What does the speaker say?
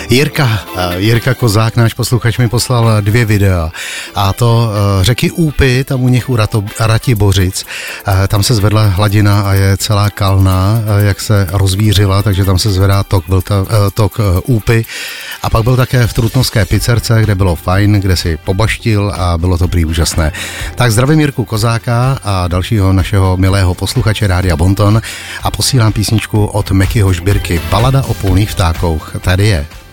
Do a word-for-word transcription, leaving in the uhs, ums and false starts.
Jirka, Jirka Kozák, náš posluchač, mi poslal dvě videa. A to řeky Úpy, tam u nich u Rato, Ratibořic. Tam se zvedla hladina a je celá kalná, jak se rozvířila, takže tam se zvedá tok, byl ta, tok Úpy. A pak byl také v Trutnovské pizzerce, kde bylo fajn, kde si pobaštil a bylo to prý úžasné. Tak zdravím Jirku Kozáka a dalšího našeho milého posluchače Rádia Bonton a posílám písničku od Mekyho Žbírky. Balada o polných vtákouch. Tady je.